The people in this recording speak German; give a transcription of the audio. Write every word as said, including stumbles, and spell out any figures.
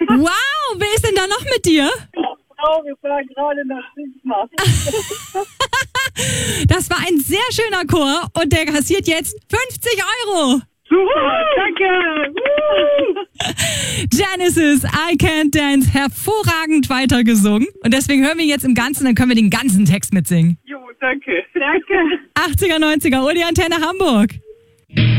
Wow, wer ist denn da noch mit dir? Oh, wir fahren gerade nach Sigmar. Das war ein sehr schöner Chor und der kassiert jetzt fünfzig Euro. Super, danke. Genesis, I Can't Dance, hervorragend weitergesungen. Und deswegen hören wir ihn jetzt im Ganzen, dann können wir den ganzen Text mitsingen. Jo, danke. Danke. achtziger, neunziger, Uli Antenne Hamburg.